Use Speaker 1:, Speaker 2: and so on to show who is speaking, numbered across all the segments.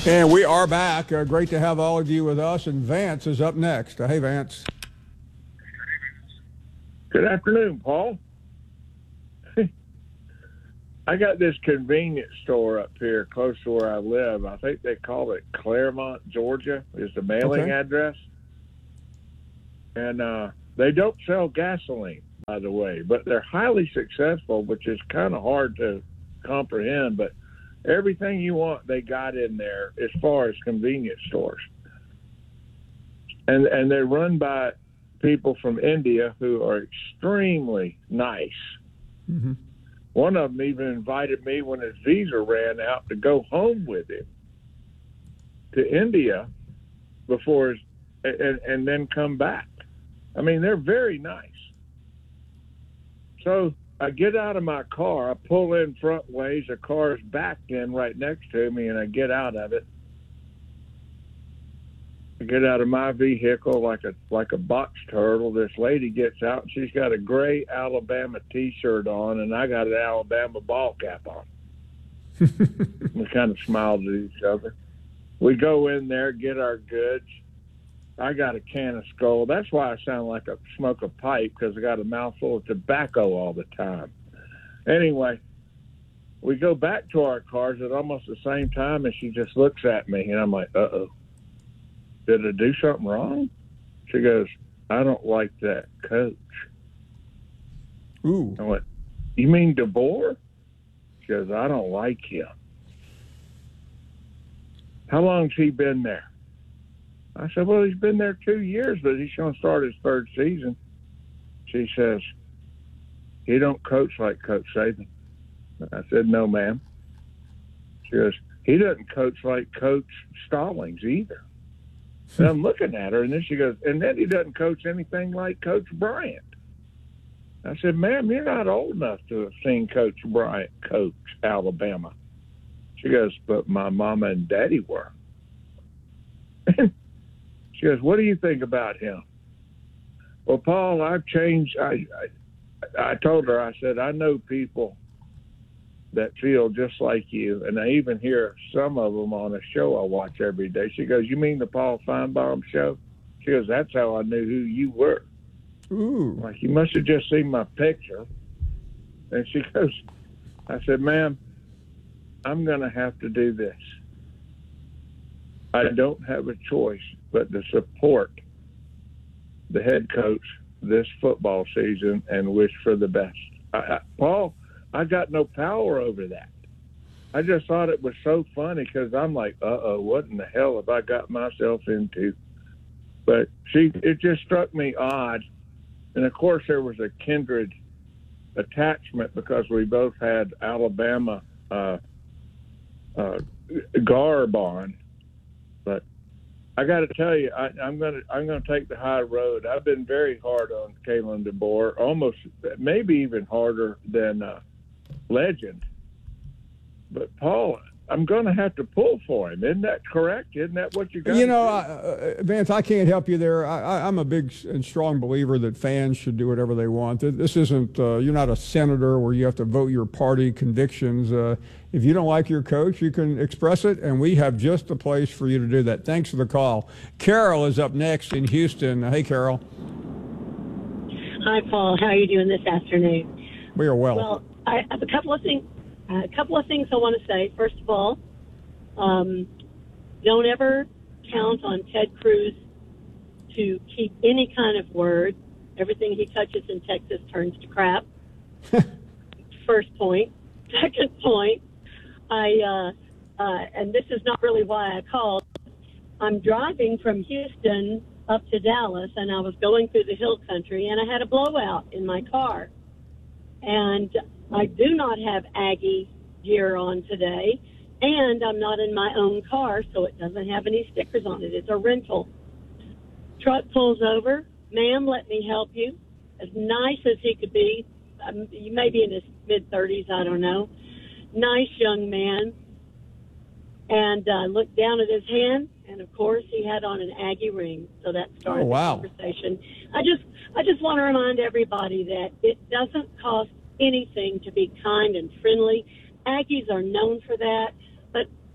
Speaker 1: And we are back. Great to have all of you with us. And Vance is up next. Hey, Vance.
Speaker 2: Good afternoon, Paul. I got this convenience store up here close to where I live. I think they call it Claremont, Georgia, is the mailing address. And they don't sell gasoline, by the way, but they're highly successful, which is kind of hard to comprehend. But everything you want, they got in there as far as convenience stores. And they're run by people from India who are extremely nice.
Speaker 1: Mm-hmm.
Speaker 2: One of them even invited me when his visa ran out to go home with him to India before and then come back. I mean, they're very nice. So I get out of my car, I pull in front ways, a car's backed in right next to me, and I get out of it. I get out of my vehicle like a box turtle. This lady gets out, and she's got a gray Alabama T-shirt on, and I got an Alabama ball cap on. We kind of smiled at each other. We go in there, get our goods. I got a can of Skull. That's why I sound like I smoke a pipe, because I got a mouthful of tobacco all the time. Anyway, we go back to our cars at almost the same time, and she just looks at me, and I'm like, uh-oh. Did I do something wrong? She goes, I don't like that coach.
Speaker 1: Ooh.
Speaker 2: I went, you mean DeBoer? She goes, I don't like him. How long's he been there? I said, well, he's been there 2 years, but he's going to start his third season. She says, he don't coach like Coach Saban. I said, no, ma'am. She goes, he doesn't coach like Coach Stallings either. And I'm looking at her, and then she goes, and then he doesn't coach anything like Coach Bryant. I said, ma'am, you're not old enough to have seen Coach Bryant coach Alabama. She goes, but my mama and daddy were. She goes, what do you think about him? Well, Paul, I've changed. I told her, I said, I know people that feel just like you, and I even hear some of them on a show I watch every day. She goes, you mean the Paul Feinbaum show? She goes, that's how I knew who you were.
Speaker 1: Ooh.
Speaker 2: Like, you must have just seen my picture. And she goes, I said, ma'am, I'm going to have to do this. I don't have a choice but to support the head coach this football season and wish for the best. Paul, I got no power over that. I just thought it was so funny because I'm like, uh-oh, what in the hell have I got myself into? But it just struck me odd. And, of course, there was a kindred attachment because we both had Alabama garb on. But I got to tell you, I'm gonna take the high road. I've been very hard on Kalen DeBoer, almost maybe even harder than Legend. But Paul, I'm going to have to pull for him. Isn't that correct? Isn't that what you got?
Speaker 1: You know, Vance, I can't help you there. I'm a big and strong believer that fans should do whatever they want. This isn't, you're not a senator where you have to vote your party convictions. If you don't like your coach, you can express it, and we have just the place for you to do that. Thanks for the call. Carol is up next in Houston. Hey, Carol.
Speaker 3: Hi, Paul. How are you doing this afternoon?
Speaker 1: We are well.
Speaker 3: Well, I have a couple of things I want to say. First of all, don't ever count on Ted Cruz to keep any kind of word. Everything he touches in Texas turns to crap. First point. Second point, and this is not really why I called. I'm driving from Houston up to Dallas, and I was going through the hill country, and I had a blowout in my car. And I do not have Aggie gear on today, and I'm not in my own car, so it doesn't have any stickers on it. It's a rental. Truck pulls over. Ma'am, let me help you. As nice as he could be, you may be in his mid-30s, I don't know. Nice young man. And I looked down at his hand, and of course he had on an Aggie ring, so that started the conversation. I just want to remind everybody that it doesn't cost anything to be kind and friendly. Aggies are known for that, but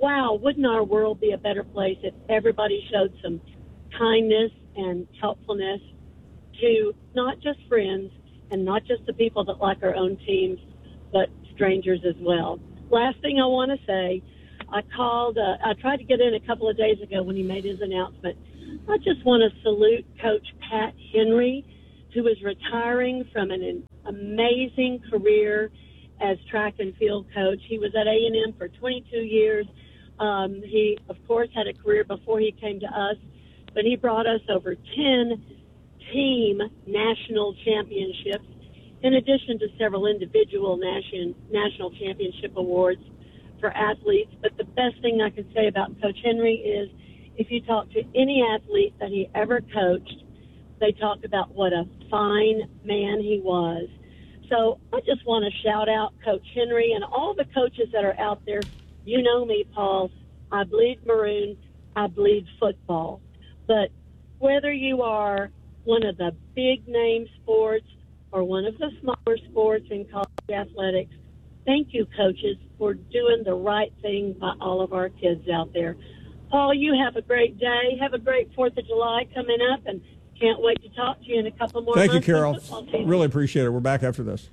Speaker 3: wow, wouldn't our world be a better place if everybody showed some kindness and helpfulness to not just friends and not just the people that like our own teams, but strangers as well. Last thing I want to say, I tried to get in a couple of days ago when he made his announcement. I just want to salute Coach Pat Henry, who is retiring from an amazing career as track and field coach. He was at A&M for 22 years. He, of course, had a career before he came to us, but he brought us over 10 team national championships, in addition to several individual national championship awards for athletes. But the best thing I can say about Coach Henry is if you talk to any athlete that he ever coached, they talk about what a fine man he was. So I just want to shout out Coach Henry and all the coaches that are out there. You know me, Paul. I bleed maroon. I bleed football. But whether you are one of the big name sports or one of the smaller sports in college athletics, thank you, coaches, for doing the right thing by all of our kids out there. Paul, you have a great day. Have a great 4th of July coming up, and can't wait to talk to you in a couple more months.
Speaker 1: Thank you, Carol. Really appreciate it. We're back after this.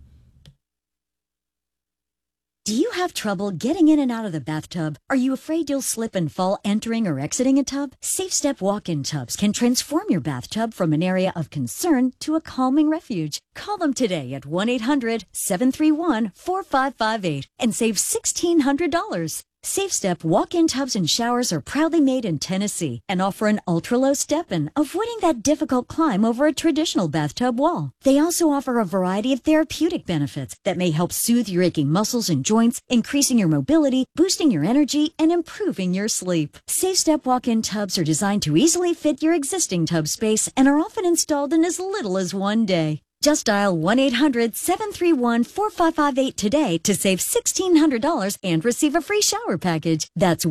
Speaker 4: Do you have trouble getting in and out of the bathtub? Are you afraid you'll slip and fall entering or exiting a tub? SafeStep walk-in tubs can transform your bathtub from an area of concern to a calming refuge. Call them today at 1-800-731-4558 and save $1,600. SafeStep walk-in tubs and showers are proudly made in Tennessee and offer an ultra-low step-in, avoiding that difficult climb over a traditional bathtub wall. They also offer a variety of therapeutic benefits that may help soothe your aching muscles and joints, increasing your mobility, boosting your energy, and improving your sleep. SafeStep walk-in tubs are designed to easily fit your existing tub space and are often installed in as little as one day. Just dial 1-800-731-4558 today to save $1,600 and receive a free shower package. That's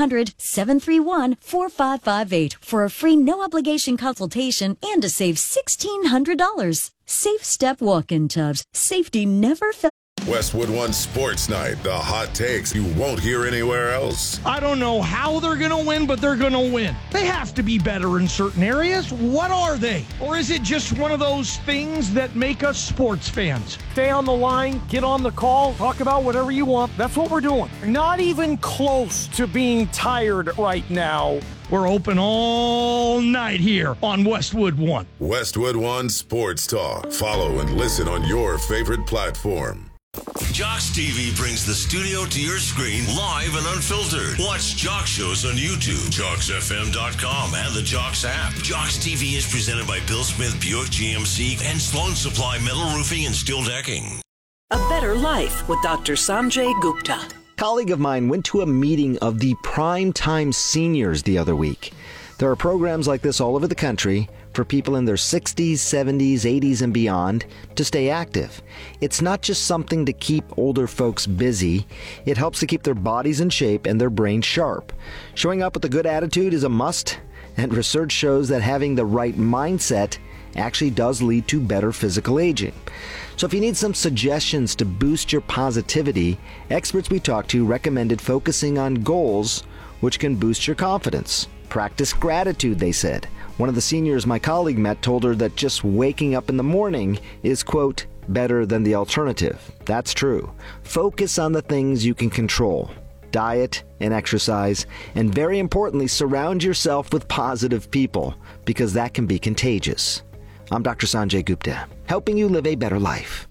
Speaker 4: 1-800-731-4558 for a free no-obligation consultation and to save $1,600. SafeStep walk-in tubs. Safety never fails.
Speaker 5: Westwood One Sports Night. The hot takes you won't hear anywhere else.
Speaker 6: I don't know how they're going to win, but they're going to win. They have to be better in certain areas. What are they? Or is it just one of those things that make us sports fans? Stay on the line, get on the call, talk about whatever you want. That's what we're doing. Not even close to being tired right now. We're open all night here on Westwood One.
Speaker 5: Westwood One Sports Talk. Follow and listen on your favorite platform.
Speaker 7: Jocks TV brings the studio to your screen live and unfiltered. Watch Jocks shows on YouTube, JocksFM.com, and the Jocks app. Jocks TV is presented by Bill Smith Buick GMC and Sloan Supply Metal Roofing and Steel Decking.
Speaker 8: A Better Life with Dr. Sanjay Gupta.
Speaker 9: A colleague of mine went to a meeting of the Primetime Seniors the other week. There are programs like this all over the country for people in their 60s, 70s, 80s, and beyond to stay active. It's not just something to keep older folks busy. It helps to keep their bodies in shape and their brains sharp. Showing up with a good attitude is a must, and research shows that having the right mindset actually does lead to better physical aging. So if you need some suggestions to boost your positivity, experts we talked to recommended focusing on goals which can boost your confidence. Practice gratitude, they said. One of the seniors my colleague met told her that just waking up in the morning is, quote, better than the alternative. That's true. Focus on the things you can control. Diet and exercise, and very importantly, surround yourself with positive people, because that can be contagious. I'm Dr. Sanjay Gupta, helping you live a better life.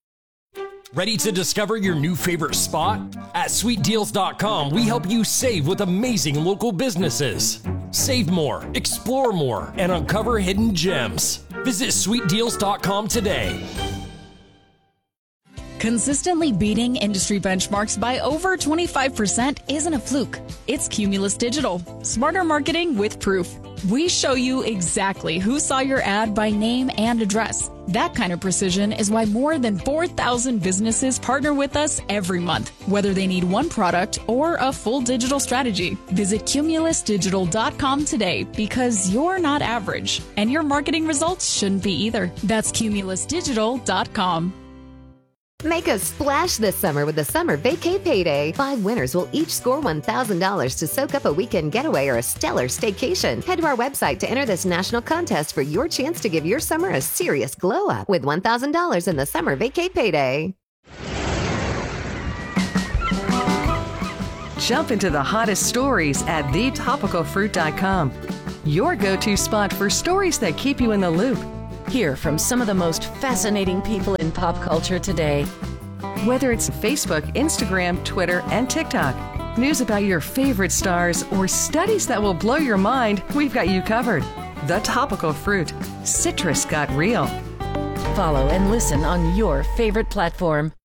Speaker 10: Ready to discover your new favorite spot? At SweetDeals.com, we help you save with amazing local businesses. Save more, explore more, and uncover hidden gems. Visit SweetDeals.com today.
Speaker 11: Consistently beating industry benchmarks by over 25% isn't a fluke. It's Cumulus Digital. Smarter marketing with proof. We show you exactly who saw your ad by name and address. That kind of precision is why more than 4,000 businesses partner with us every month, whether they need one product or a full digital strategy. Visit CumulusDigital.com today, because you're not average, and your marketing results shouldn't be either. That's CumulusDigital.com.
Speaker 12: Make a splash this summer with the Summer Vacay Payday. 5 winners will each score $1,000 to soak up a weekend getaway or a stellar staycation. Head to our website to enter this national contest for your chance to give your summer a serious glow up with $1,000 in the Summer Vacay Payday.
Speaker 13: Jump into the hottest stories at thetopicalfruit.com. Your go-to spot for stories that keep you in the loop.
Speaker 8: Hear from some of the most fascinating people in pop culture today.
Speaker 13: Whether it's Facebook, Instagram, Twitter, and TikTok, news about your favorite stars, or studies that will blow your mind, we've got you covered. The Topical Fruit. Citrus got real.
Speaker 8: Follow and listen on your favorite platform.